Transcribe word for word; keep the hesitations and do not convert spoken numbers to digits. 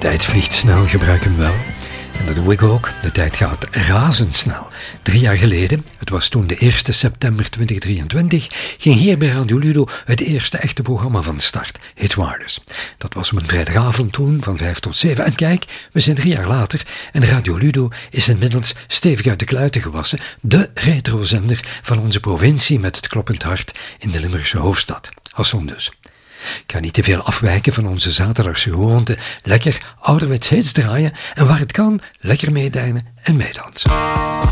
tijd vliegt snel, gebruik hem wel. En dat doe ik ook. De tijd gaat razendsnel. Drie jaar geleden, het was toen de eerste september tweeduizend drieëntwintig, ging hier bij Radio Ludo het eerste echte programma van start, Hitwaardes. Dat was op een vrijdagavond toen, van vijf tot zeven. En kijk, we zijn drie jaar later en Radio Ludo is inmiddels stevig uit de kluiten gewassen, de retrozender van onze provincie met het kloppend hart in de Limburgse hoofdstad. Hasson dus. Ik ga niet te veel afwijken van onze zaterdagse gewoonte. Lekker ouderwets hits draaien en waar het kan, lekker meedijnen en meedansen.